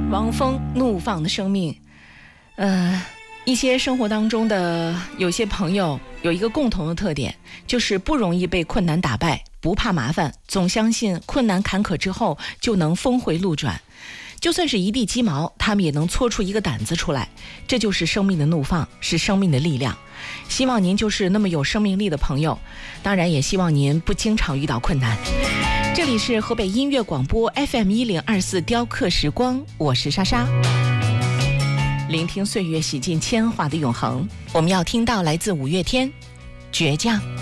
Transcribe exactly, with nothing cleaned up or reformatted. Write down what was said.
王峰怒放的生命。呃，一些生活当中的有些朋友有一个共同的特点，就是不容易被困难打败，不怕麻烦，总相信困难坎坷之后就能峰回路转。就算是一地鸡毛，他们也能搓出一个胆子出来。这就是生命的怒放，是生命的力量。希望您就是那么有生命力的朋友，当然也希望您不经常遇到困难。这里是河北音乐广播 F M 一零二四雕刻时光，我是莎莎。聆听岁月洗尽铅华的永恒，我们要听到来自五月天《倔强》。